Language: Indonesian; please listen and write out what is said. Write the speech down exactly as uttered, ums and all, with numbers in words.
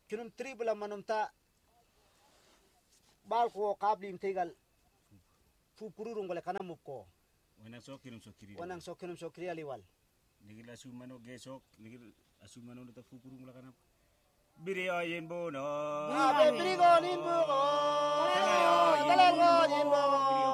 kinum tribula manumta bal ko kablim tegal fu pururung gole kana mupko wanang sok kinum sok kiri wanang sok kinum sok kiri aliwal nigil asumano gesok nigil asumano ta fu purung la kana biri ayen bono abe biri go nimbo go talago nimbo